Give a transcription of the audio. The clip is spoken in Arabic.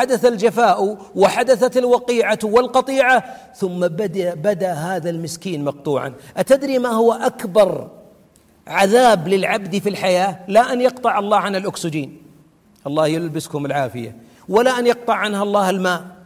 وحدث الجفاء وحدثت الوقيعة والقطيعة، ثم بدأ هذا المسكين مقطوعا. أتدري ما هو أكبر عذاب للعبد في الحياة؟ لا أن يقطع الله عن الأكسجين، الله يلبسكم العافية، ولا أن يقطع عنها الله الماء،